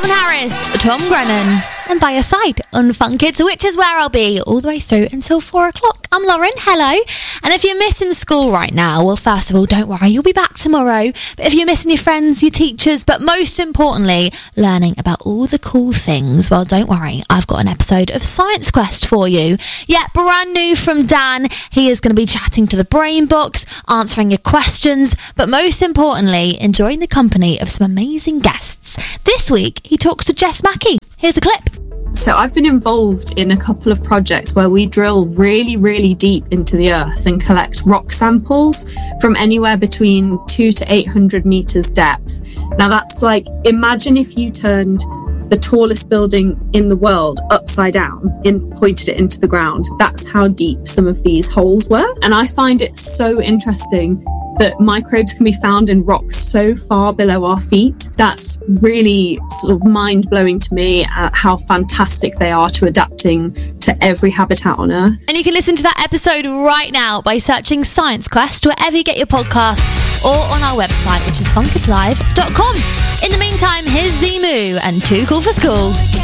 Calvin Harris, Tom Grennan, and by your side on Fun Kids, which is where I'll be all the way through until 4 o'clock. I'm Lauren, hello. And if you're missing school right now, well, first of all, don't worry, you'll be back tomorrow. But if you're missing your friends, your teachers, but most importantly, learning about all the cool things, well, don't worry, I've got an episode of Science Quest for you. Yeah, brand new from Dan. He is going to be chatting to the Brain Box, answering your questions, but most importantly, enjoying the company of some amazing guests. This week, he talks to Jess Mackey. Here's a clip. So I've been involved in a couple of projects where we drill really, really deep into the earth and collect rock samples from anywhere between 200 to 800 meters depth. Now that's like, imagine if you turned the tallest building in the world upside down and pointed it into the ground. That's how deep some of these holes were. And I find it so interesting that microbes can be found in rocks so far below our feet. That's really sort of mind-blowing to me at how fantastic they are to adapting to every habitat on Earth. And you can listen to that episode right now by searching Science Quest wherever you get your podcasts or on our website, which is funkidslive.com. In the meantime, here's Zemu and Too Cool for School.